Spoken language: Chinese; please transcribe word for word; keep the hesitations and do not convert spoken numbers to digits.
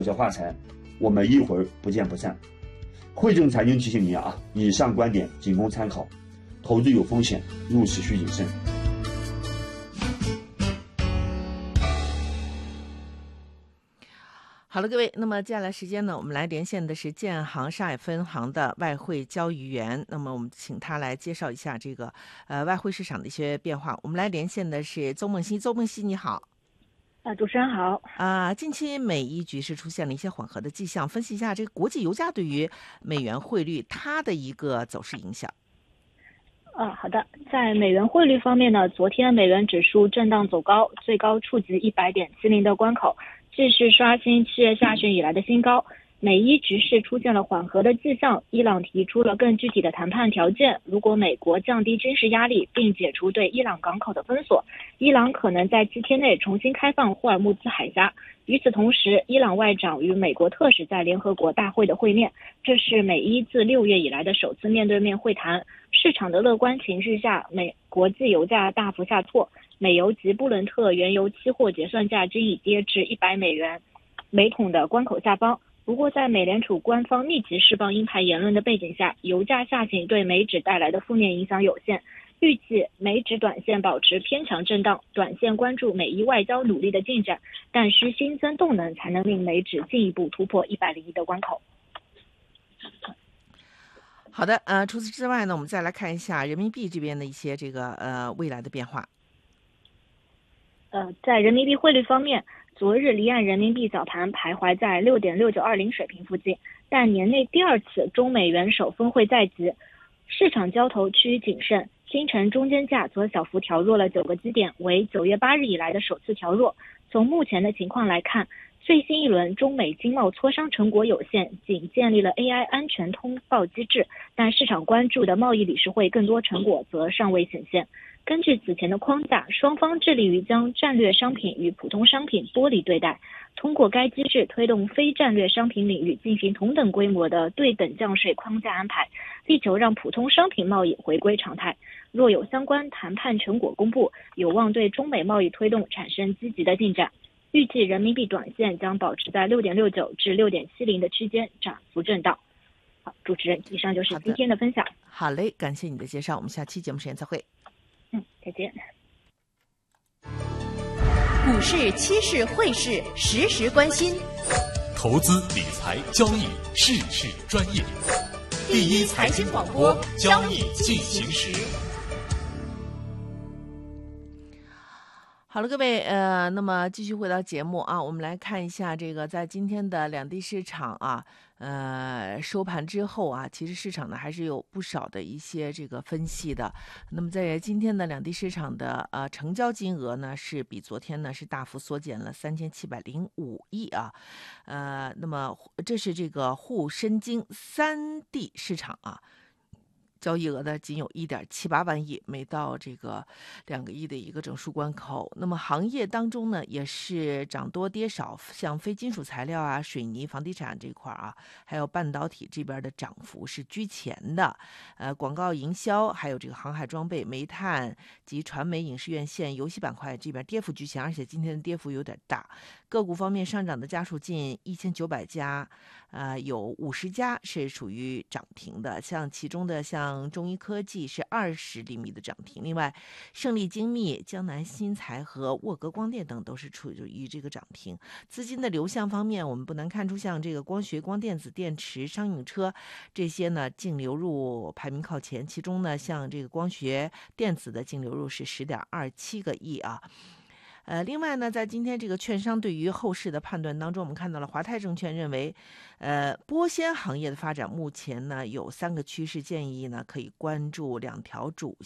者发财，我们一会儿不见不散。汇正财经提醒您啊，以上观点仅供参考，投资有风险，入市需谨慎。 好了，各位，那么接下来时间呢，我们来连线的是建行上海分行的外汇交易员，那么我们请他来介绍一下这个呃外汇市场的一些变化。我们来连线的是邹梦溪，邹梦溪你好。 啊，主持人好。 啊，近期美伊局势出现了一些缓和的迹象，分析一下这个国际油价对于美元汇率它的一个走势影响。 啊，好的，在美元汇率方面呢，昨天美元指数震荡走高，最高触及一百点七零的关口，继续刷新七月下旬以来的新高。美伊局势出现了缓和的迹象，伊朗提出了更具体的谈判条件，如果美国降低军事压力并解除对伊朗港口的封锁，伊朗可能在七天内重新开放霍尔木兹海峡。与此同时，伊朗外长与美国特使在联合国大会的会面，这是美伊自六月以来的首次面对面会谈。市场的乐观情绪下，美国际油价大幅下挫，美油及布伦特原油期货结算价均已跌至一百美元每桶的关口下方。不过，在美联储官方密集释放鹰派言论的背景下，油价下行对美指带来的负面影响有限。预计美指短线保持偏强震荡，短线关注美伊外交努力的进展，但需新增动能才能令美指进一步突破一百零一的关口。 好的，呃，除此之外呢，我们再来看一下人民币这边的一些这个呃未来的变化。 呃，在人民币汇率方面，昨日离岸人民币早盘徘徊在六点六九二零水平附近，但年内第二次中美元首峰会在即，市场交投趋于谨慎。新城中间价则小幅调弱了九个基点，为九月八日以来的首次调弱。从目前的情况来看，最新一轮中美经贸磋商成果有限，仅建立了 A I 安全通报机制，但市场关注的贸易理事会更多成果则尚未显现。根据此前的框架，双方致力于将战略商品与普通商品剥离对待，通过该机制推动非战略商品领域进行同等规模的对等降税框架安排，力求让普通商品贸易回归常态。若有相关谈判成果公布，有望对中美贸易推动产生积极的进展。预计人民币短线将保持在六点六九至六点七零的区间涨幅震荡。好，主持人，以上就是今天的分享。 好嘞，感谢你的介绍，我们下期节目时间再会。 嗯，再见。 股市、期市、汇市，时时关心。 投资理财交易，事事专业。第一财经广播，交易进行时。 好了，各位，呃，那么继续回到节目啊，我们来看一下这个在今天的两地市场啊，呃，收盘之后啊，其实市场呢还是有不少的一些这个分析的。那么在今天的两地市场的呃成交金额呢，是比昨天呢是大幅缩减了三千七百零五亿啊，呃，那么这是这个沪深京三地市场啊。交易额呢仅有一点七八万亿，没到这个两个亿的一个整数关口。那么行业当中呢，也是涨多跌少，像非金属材料啊、水泥、房地产这块啊，还有半导体这边的涨幅是居前的。呃，广告营销，还有这个航海装备、煤炭及传媒、影视院线、游戏板块这边跌幅居前，而且今天的跌幅有点大。个股方面上涨的家数近一千九百家，呃，有五十家是属于涨停的，像其中的像中医科技是二十厘米的涨停，另外胜利精密、江南新材和沃格光电等都是处于这个涨停。资金的流向方面，我们不难看出，像这个光学、光电子、电池、商用车这些呢净流入排名靠前，其中呢像这个光学电子的净流入是十点二七个亿啊。呃，另外呢，在今天这个券商对于后市的判断当中，我们看到了华泰证券认为，呃，玻纤行业的发展目前呢有三个趋势，建议呢可以关注两条主